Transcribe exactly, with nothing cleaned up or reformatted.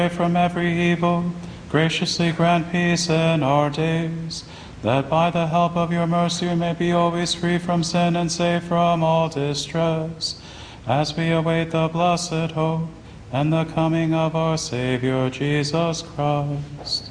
from every evil, graciously grant peace in our days, that by the help of your mercy we may be always free from sin and safe from all distress, as we await the blessed hope and the coming of our Savior Jesus Christ.